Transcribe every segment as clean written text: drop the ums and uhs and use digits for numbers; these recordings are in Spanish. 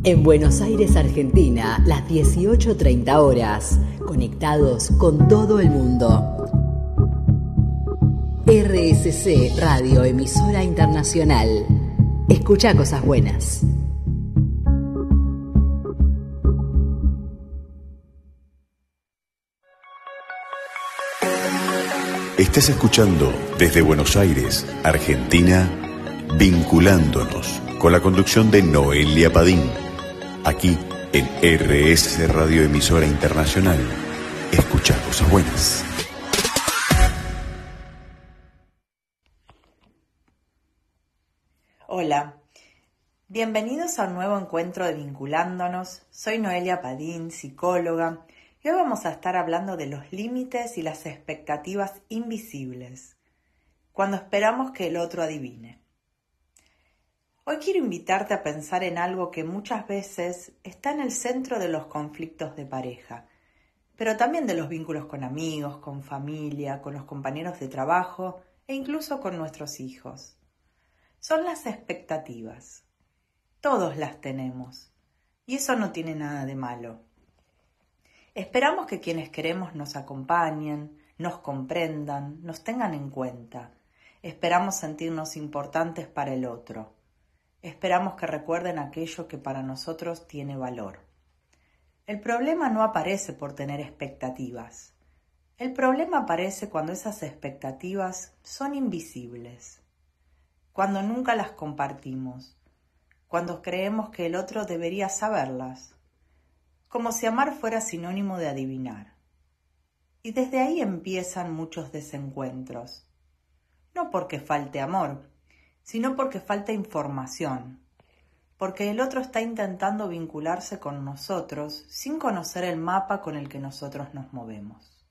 En Buenos Aires, Argentina, las 18:30 horas, conectados con todo el mundo. RSC Radio, emisora internacional. Escucha cosas buenas. Estás escuchando desde Buenos Aires, Argentina, Vinculándonos, con la conducción de Noelia Padín. Aquí en RSC Radio, emisora internacional. Escucha cosas buenas. Hola, bienvenidos a un nuevo encuentro de Vinculándonos. Soy Noelia Padín, psicóloga, y hoy vamos a estar hablando de los límites y las expectativas invisibles, cuando esperamos que el otro adivine. Hoy quiero invitarte a pensar en algo que muchas veces está en el centro de los conflictos de pareja, pero también de los vínculos con amigos, con familia, con los compañeros de trabajo e incluso con nuestros hijos. Son las expectativas. Todos las tenemos, y eso no tiene nada de malo. Esperamos que quienes queremos nos acompañen, nos comprendan, nos tengan en cuenta. Esperamos sentirnos importantes para el otro. Esperamos que recuerden aquello que para nosotros tiene valor. El problema no aparece por tener expectativas. El problema aparece cuando esas expectativas son invisibles, cuando nunca las compartimos, cuando creemos que el otro debería saberlas, como si amar fuera sinónimo de adivinar. Y desde ahí empiezan muchos desencuentros, no porque falte amor, sino porque falta información, porque el otro está intentando vincularse con nosotros sin conocer el mapa con el que nosotros nos movemos.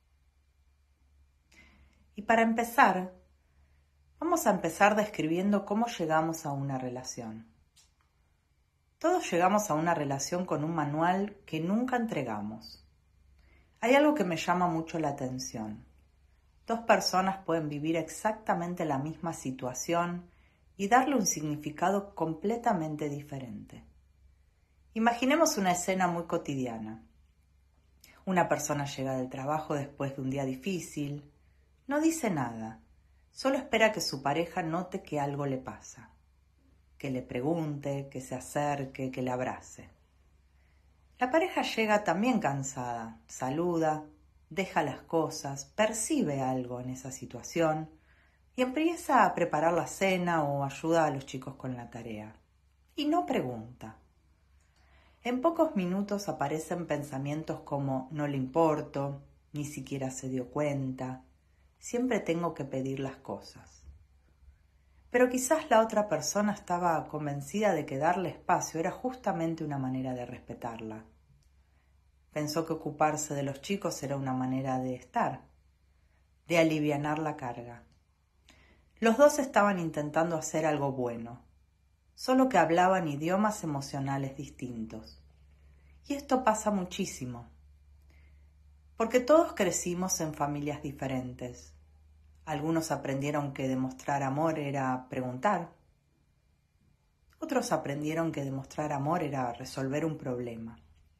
Y para empezar, vamos a empezar describiendo cómo llegamos a una relación. Todos llegamos a una relación con un manual que nunca entregamos. Hay algo que me llama mucho la atención. Dos personas pueden vivir exactamente la misma situación y darle un significado completamente diferente. Imaginemos una escena muy cotidiana. Una persona llega del trabajo después de un día difícil, no dice nada, solo espera que su pareja note que algo le pasa, que le pregunte, que se acerque, que le abrace. La pareja llega también cansada, saluda, deja las cosas, percibe algo en esa situación y empieza a preparar la cena o ayuda a los chicos con la tarea. Y no pregunta. En pocos minutos aparecen pensamientos como no le importo, ni siquiera se dio cuenta, siempre tengo que pedir las cosas. Pero quizás la otra persona estaba convencida de que darle espacio era justamente una manera de respetarla. Pensó que ocuparse de los chicos era una manera de estar, de alivianar la carga. Los dos estaban intentando hacer algo bueno, solo que hablaban idiomas emocionales distintos. Y esto pasa muchísimo, porque todos crecimos en familias diferentes. Algunos aprendieron que demostrar amor era preguntar. Otros aprendieron que demostrar amor era resolver un problema.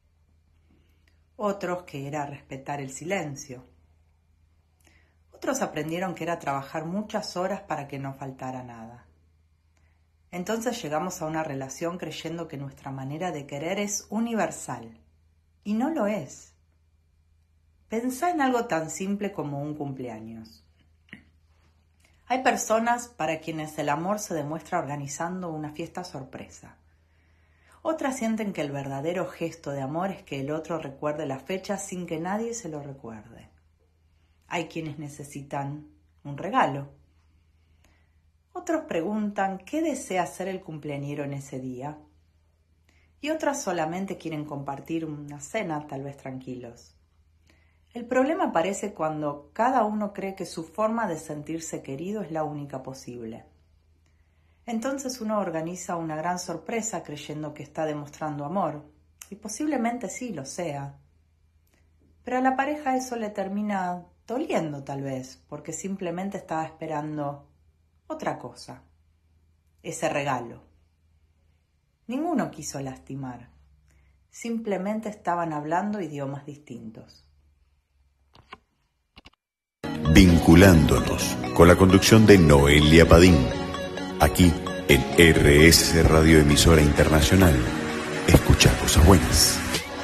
Otros que era respetar el silencio. Otros aprendieron que era trabajar muchas horas para que no faltara nada. Entonces llegamos a una relación creyendo que nuestra manera de querer es universal. Y no lo es. Pensá en algo tan simple como un cumpleaños. Hay personas para quienes el amor se demuestra organizando una fiesta sorpresa. Otras sienten que el verdadero gesto de amor es que el otro recuerde la fecha sin que nadie se lo recuerde. Hay quienes necesitan un regalo. Otros preguntan qué desea hacer el cumpleañero en ese día. Y otras solamente quieren compartir una cena, tal vez tranquilos. El problema aparece cuando cada uno cree que su forma de sentirse querido es la única posible. Entonces uno organiza una gran sorpresa creyendo que está demostrando amor, y posiblemente sí lo sea. Pero a la pareja eso le termina doliendo tal vez, porque simplemente estaba esperando otra cosa, ese regalo. Ninguno quiso lastimar, Simplemente estaban hablando idiomas distintos. Vinculándonos, con la conducción de Noelia Padín, aquí en RS Radio Emisora Internacional. Escucha cosas buenas.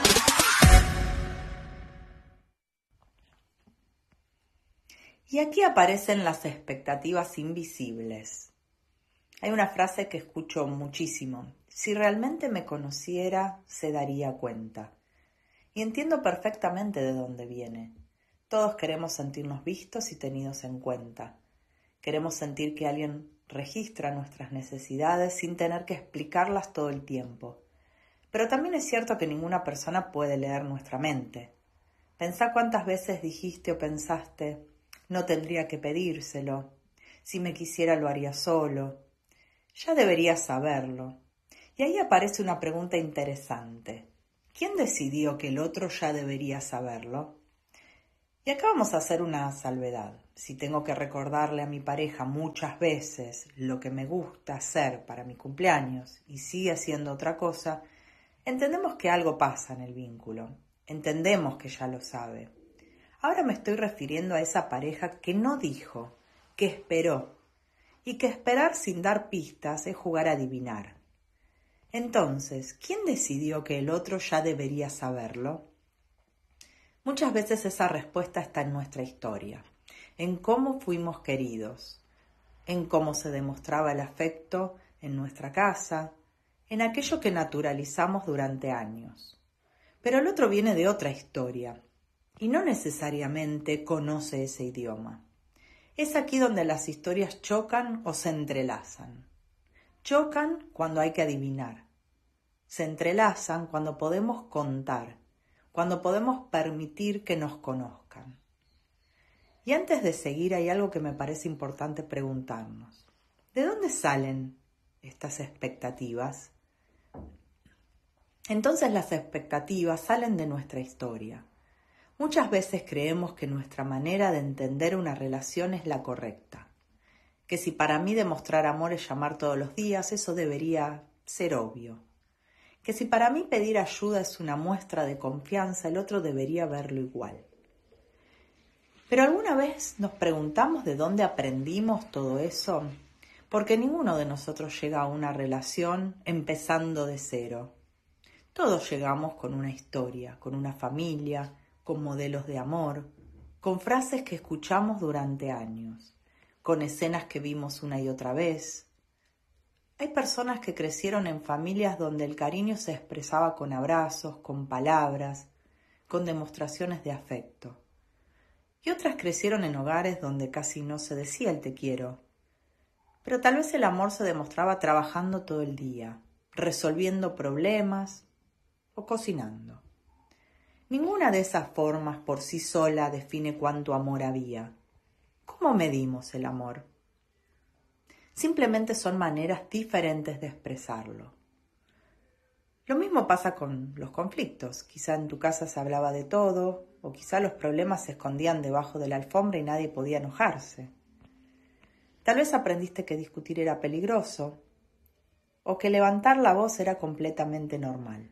Y aquí aparecen las expectativas invisibles. Hay una frase que escucho muchísimo. Si realmente me conociera, se daría cuenta. Y entiendo perfectamente de dónde viene. Todos queremos sentirnos vistos y tenidos en cuenta. Queremos sentir que alguien registra nuestras necesidades sin tener que explicarlas todo el tiempo. Pero también es cierto que ninguna persona puede leer nuestra mente. Pensá cuántas veces dijiste o pensaste, no tendría que pedírselo, si me quisiera lo haría solo. Ya deberías saberlo. Y ahí aparece una pregunta interesante. ¿Quién decidió que el otro ya debería saberlo? Y acá vamos a hacer una salvedad. Si tengo que recordarle a mi pareja muchas veces lo que me gusta hacer para mi cumpleaños y sigue haciendo otra cosa, entendemos que algo pasa en el vínculo. Entendemos que ya lo sabe. Ahora me estoy refiriendo a esa pareja que no dijo, que esperó. Y que esperar sin dar pistas es jugar a adivinar. Entonces, ¿quién decidió que el otro ya debería saberlo? Muchas veces esa respuesta está en nuestra historia, en cómo fuimos queridos, en cómo se demostraba el afecto en nuestra casa, en aquello que naturalizamos durante años. Pero el otro viene de otra historia y no necesariamente conoce ese idioma. Es aquí donde las historias chocan o se entrelazan. Chocan cuando hay que adivinar. Se entrelazan cuando podemos contar, cuando podemos permitir que nos conozcan. Y antes de seguir hay algo que me parece importante preguntarnos. ¿De dónde salen estas expectativas? Entonces las expectativas salen de nuestra historia. Muchas veces creemos que nuestra manera de entender una relación es la correcta. Que si para mí demostrar amor es llamar todos los días, eso debería ser obvio. Que si para mí pedir ayuda es una muestra de confianza, el otro debería verlo igual. Pero ¿alguna vez nos preguntamos de dónde aprendimos todo eso? Porque ninguno de nosotros llega a una relación empezando de cero. Todos llegamos con una historia, con una familia, con modelos de amor, con frases que escuchamos durante años, con escenas que vimos una y otra vez. Hay personas que crecieron en familias donde el cariño se expresaba con abrazos, con palabras, con demostraciones de afecto. Y otras crecieron en hogares donde casi no se decía el te quiero. Pero tal vez el amor se demostraba trabajando todo el día, resolviendo problemas o cocinando. Ninguna de esas formas por sí sola define cuánto amor había. ¿Cómo medimos el amor? Simplemente son maneras diferentes de expresarlo. Lo mismo pasa con los conflictos. Quizá en tu casa se hablaba de todo, o quizá los problemas se escondían debajo de la alfombra y nadie podía enojarse. Tal vez aprendiste que discutir era peligroso, o que levantar la voz era completamente normal.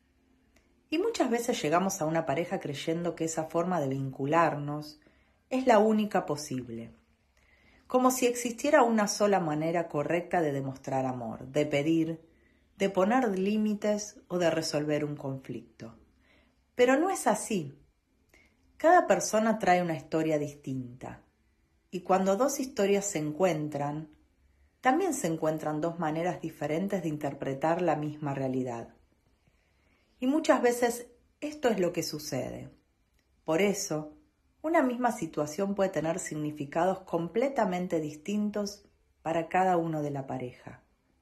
Y muchas veces llegamos a una pareja creyendo que esa forma de vincularnos es la única posible. Como si existiera una sola manera correcta de demostrar amor, de pedir, de poner límites o de resolver un conflicto. Pero no es así. Cada persona trae una historia distinta. Y cuando dos historias se encuentran, también se encuentran dos maneras diferentes de interpretar la misma realidad. Y muchas veces esto es lo que sucede. Por eso, una misma situación puede tener significados completamente distintos para cada uno de la pareja.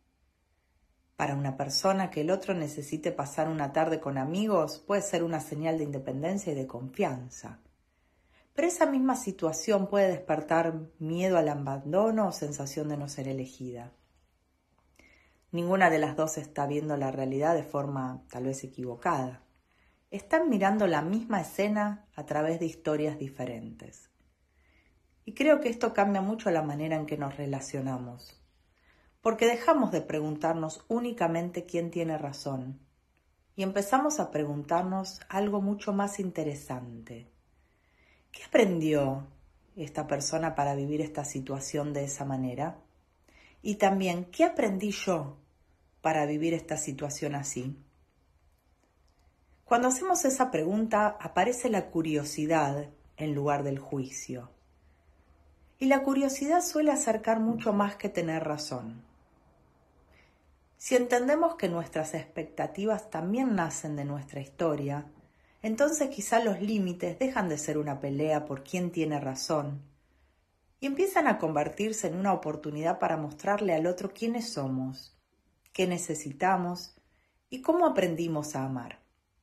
Para una persona que el otro necesite pasar una tarde con amigos puede ser una señal de independencia y de confianza. Pero esa misma situación puede despertar miedo al abandono o sensación de no ser elegida. Ninguna de las dos está viendo la realidad de forma tal vez equivocada. Están mirando la misma escena a través de historias diferentes. Y creo que esto cambia mucho la manera en que nos relacionamos, porque dejamos de preguntarnos únicamente quién tiene razón y empezamos a preguntarnos algo mucho más interesante. ¿Qué aprendió esta persona para vivir esta situación de esa manera? Y también, ¿qué aprendí yo para vivir esta situación así? Cuando hacemos esa pregunta, aparece la curiosidad en lugar del juicio. Y la curiosidad suele acercar mucho más que tener razón. Si entendemos que nuestras expectativas también nacen de nuestra historia, entonces quizá los límites dejan de ser una pelea por quién tiene razón y empiezan a convertirse en una oportunidad para mostrarle al otro quiénes somos, qué necesitamos y cómo aprendimos a amar.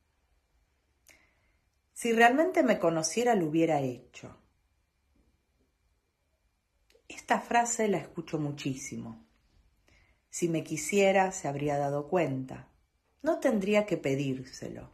Si realmente me conociera, lo hubiera hecho. Esta frase la escucho muchísimo. Si me quisiera, se habría dado cuenta. No tendría que pedírselo.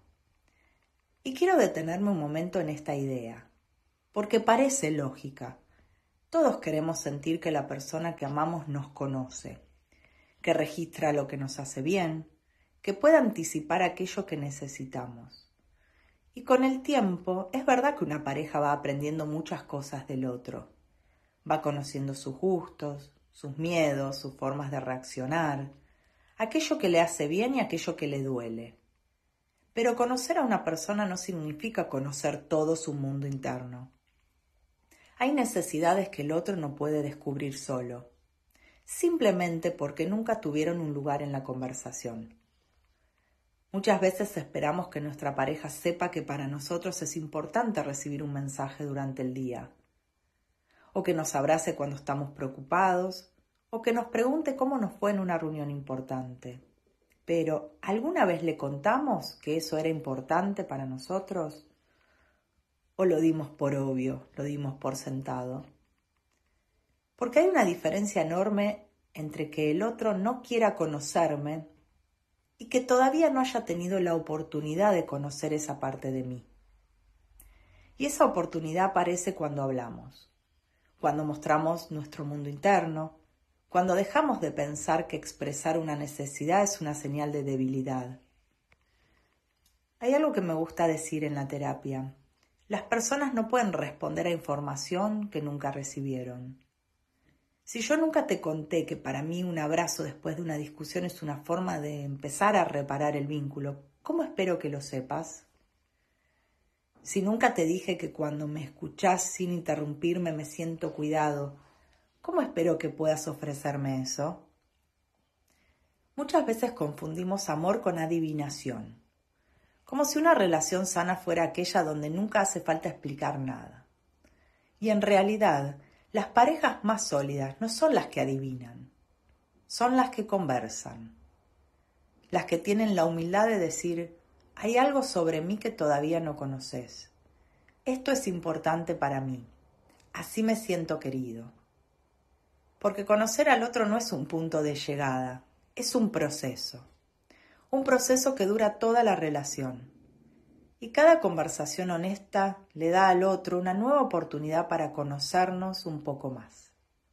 Y quiero detenerme un momento en esta idea, porque parece lógica. Todos queremos sentir que la persona que amamos nos conoce, que registra lo que nos hace bien, que puede anticipar aquello que necesitamos. Y con el tiempo, es verdad que una pareja va aprendiendo muchas cosas del otro. Va conociendo sus gustos, sus miedos, sus formas de reaccionar, aquello que le hace bien y aquello que le duele. Pero conocer a una persona no significa conocer todo su mundo interno. Hay necesidades que el otro no puede descubrir solo, simplemente porque nunca tuvieron un lugar en la conversación. Muchas veces esperamos que nuestra pareja sepa que para nosotros es importante recibir un mensaje durante el día, o que nos abrace cuando estamos preocupados, o que nos pregunte cómo nos fue en una reunión importante. Pero, ¿alguna vez le contamos que eso era importante para nosotros? ¿O lo dimos por obvio, lo dimos por sentado? Porque hay una diferencia enorme entre que el otro no quiera conocerme y que todavía no haya tenido la oportunidad de conocer esa parte de mí. Y esa oportunidad aparece cuando hablamos, cuando mostramos nuestro mundo interno, cuando dejamos de pensar que expresar una necesidad es una señal de debilidad. Hay algo que me gusta decir en la terapia. Las personas no pueden responder a información que nunca recibieron. Si yo nunca te conté que para mí un abrazo después de una discusión es una forma de empezar a reparar el vínculo, ¿cómo espero que lo sepas? Si nunca te dije que cuando me escuchás sin interrumpirme me siento cuidado, ¿cómo espero que puedas ofrecerme eso? Muchas veces confundimos amor con adivinación, como si una relación sana fuera aquella donde nunca hace falta explicar nada. Y en realidad, las parejas más sólidas no son las que adivinan, son las que conversan, las que tienen la humildad de decir, hay algo sobre mí que todavía no conoces. Esto es importante para mí, así me siento querido. Porque conocer al otro no es un punto de llegada, es un proceso que dura toda la relación. Y cada conversación honesta le da al otro una nueva oportunidad para conocernos un poco más.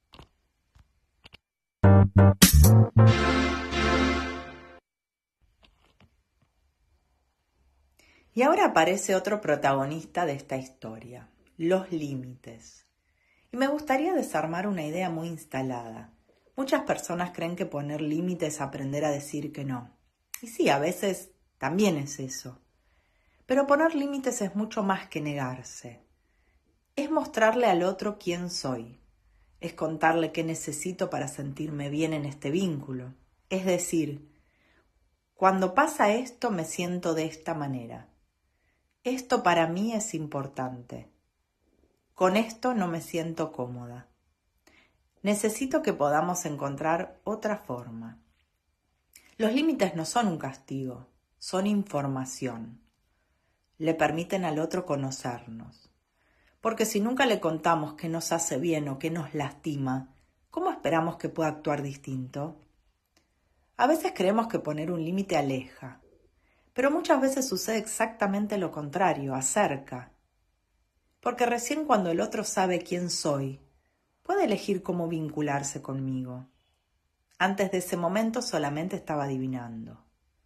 Y ahora aparece otro protagonista de esta historia, los límites. Y me gustaría desarmar una idea muy instalada. Muchas personas creen que poner límites es aprender a decir que no. Y sí, a veces también es eso. Pero poner límites es mucho más que negarse. Es mostrarle al otro quién soy. Es contarle qué necesito para sentirme bien en este vínculo. Es decir, cuando pasa esto me siento de esta manera. Esto para mí es importante. Con esto no me siento cómoda. Necesito que podamos encontrar otra forma. Los límites no son un castigo, son información. Le permiten al otro conocernos. Porque si nunca le contamos qué nos hace bien o qué nos lastima, ¿cómo esperamos que pueda actuar distinto? A veces creemos que poner un límite aleja, pero muchas veces sucede exactamente lo contrario, acerca. Porque recién cuando el otro sabe quién soy, puede elegir cómo vincularse conmigo. Antes de ese momento solamente estaba adivinando.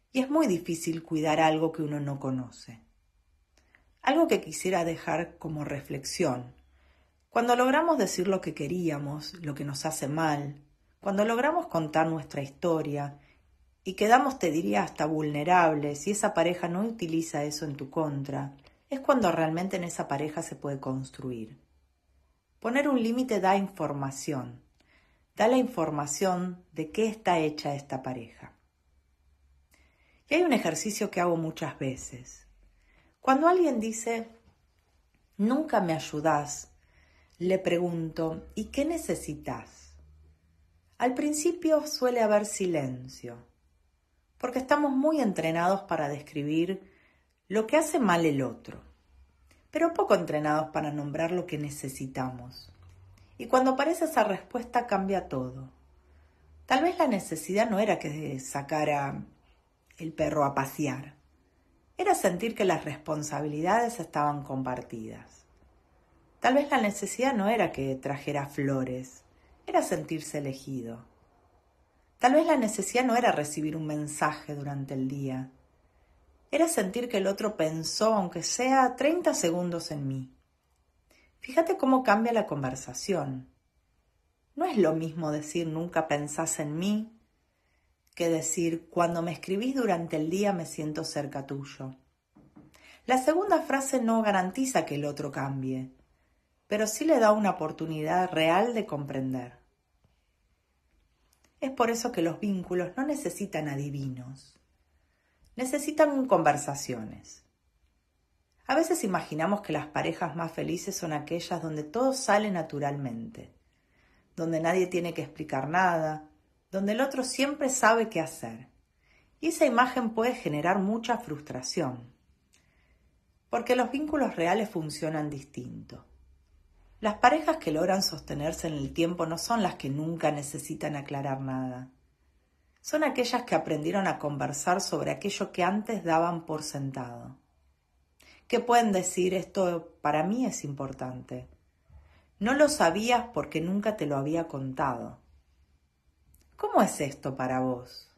Y es muy difícil cuidar algo que uno no conoce. Algo que quisiera dejar como reflexión. Cuando logramos decir lo que queríamos, lo que nos hace mal, cuando logramos contar nuestra historia y quedamos, te diría, hasta vulnerables, si esa pareja no utiliza eso en tu contra, es cuando realmente en esa pareja se puede construir. Poner un límite da información, da la información de qué está hecha esta pareja. Y hay un ejercicio que hago muchas veces. Cuando alguien dice, nunca me ayudás, le pregunto, ¿y qué necesitas? Al principio suele haber silencio, porque estamos muy entrenados para describir lo que hace mal el otro, pero poco entrenados para nombrar lo que necesitamos. Y cuando aparece esa respuesta cambia todo. Tal vez la necesidad no era que sacara el perro a pasear, era sentir que las responsabilidades estaban compartidas. Tal vez la necesidad no era que trajera flores, era sentirse elegido. Tal vez la necesidad no era recibir un mensaje durante el día, era sentir que el otro pensó, aunque sea 30 segundos en mí. Fíjate cómo cambia la conversación. No es lo mismo decir nunca pensás en mí que decir cuando me escribís durante el día me siento cerca tuyo. La segunda frase no garantiza que el otro cambie, pero sí le da una oportunidad real de comprender. Es por eso que los vínculos no necesitan adivinos, necesitan conversaciones. A veces imaginamos que las parejas más felices son aquellas donde todo sale naturalmente, donde nadie tiene que explicar nada, donde el otro siempre sabe qué hacer. Y esa imagen puede generar mucha frustración, porque los vínculos reales funcionan distinto. Las parejas que logran sostenerse en el tiempo no son las que nunca necesitan aclarar nada. Son aquellas que aprendieron a conversar sobre aquello que antes daban por sentado. ¿Qué pueden decir? Esto para mí es importante. No lo sabías porque nunca te lo había contado. ¿Cómo es esto para vos?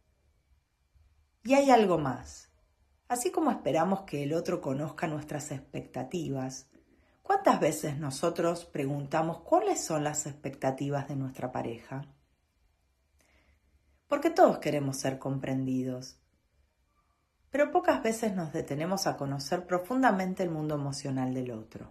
Y hay algo más. Así como esperamos que el otro conozca nuestras expectativas, ¿cuántas veces nosotros preguntamos cuáles son las expectativas de nuestra pareja? Porque todos queremos ser comprendidos, pero pocas veces nos detenemos a conocer profundamente el mundo emocional del otro.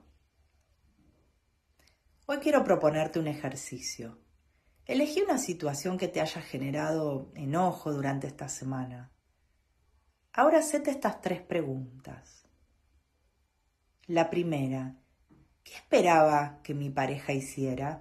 Hoy quiero proponerte un ejercicio. Elegí una situación que te haya generado enojo durante esta semana. Ahora hacete estas 3 preguntas. La primera, ¿qué esperaba que mi pareja hiciera?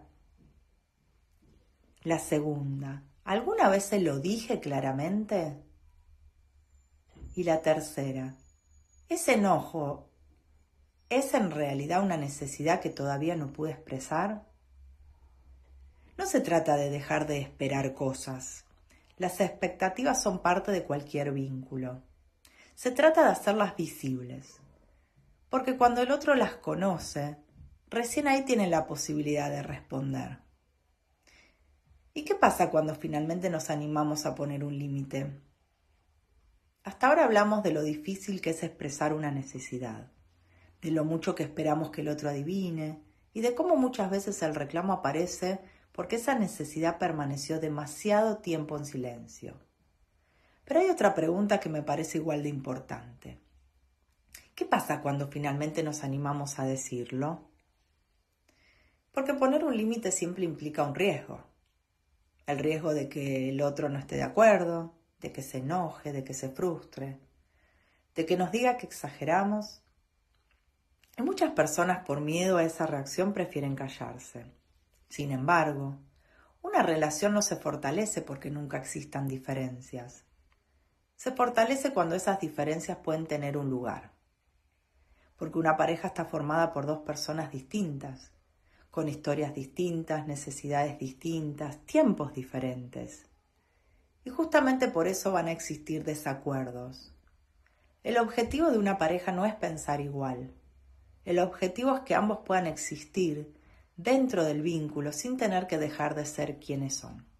La segunda, ¿alguna vez se lo dije claramente? Y la tercera, ¿ese enojo es en realidad una necesidad que todavía no pude expresar? No se trata de dejar de esperar cosas. Las expectativas son parte de cualquier vínculo. Se trata de hacerlas visibles, porque cuando el otro las conoce, recién ahí tiene la posibilidad de responder. ¿Y qué pasa cuando finalmente nos animamos a poner un límite? Hasta ahora hablamos de lo difícil que es expresar una necesidad, de lo mucho que esperamos que el otro adivine y de cómo muchas veces el reclamo aparece porque esa necesidad permaneció demasiado tiempo en silencio. Pero hay otra pregunta que me parece igual de importante. ¿Qué pasa cuando finalmente nos animamos a decirlo? Porque poner un límite siempre implica un riesgo. El riesgo de que el otro no esté de acuerdo, de que se enoje, de que se frustre, de que nos diga que exageramos. Y muchas personas por miedo a esa reacción prefieren callarse. Sin embargo, una relación no se fortalece porque nunca existan diferencias. Se fortalece cuando esas diferencias pueden tener un lugar. Porque una pareja está formada por 2 personas distintas, con historias distintas, necesidades distintas, tiempos diferentes. Y justamente por eso van a existir desacuerdos. El objetivo de una pareja no es pensar igual. El objetivo es que ambos puedan existir dentro del vínculo sin tener que dejar de ser quienes son.